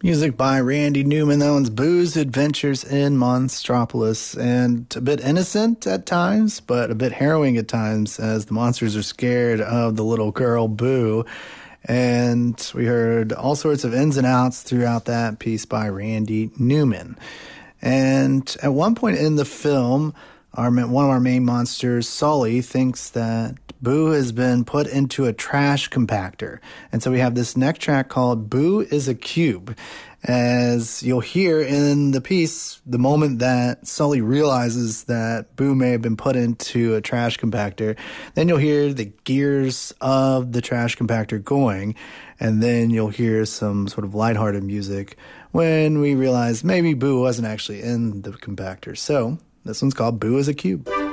Music by Randy Newman. That one's Boo's Adventures in Monstropolis. And a bit innocent at times, but a bit harrowing at times as the monsters are scared of the little girl, Boo. And we heard all sorts of ins and outs throughout that piece by Randy Newman. And at one point in the film, one of our main monsters, Sully, thinks that Boo has been put into a trash compactor. And so we have this next track called Boo is a Cube. As you'll hear in the piece, the moment that Sully realizes that Boo may have been put into a trash compactor, then you'll hear the gears of the trash compactor going, and then you'll hear some sort of lighthearted music when we realize maybe Boo wasn't actually in the compactor. So this one's called Boo is a Cube.